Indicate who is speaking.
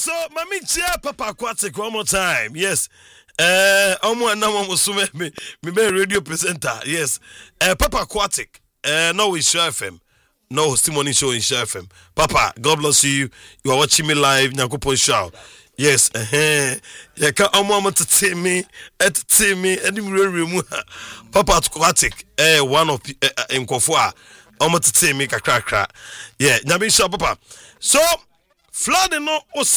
Speaker 1: so mami chia Papa Aquatic one more time. Yes. Omo na mo so me be radio presenter. Yes. Papa Aquatic. No we Sure FM. No testimony show in Sure FM. Papa, God bless you. You are watching me live. Nyankopon show. Yes. Ya ka omo tete me, enim remu. Papa Aquatic. One of nkofo a omo tete me kakra. Yeah, nyame show Papa. So flood no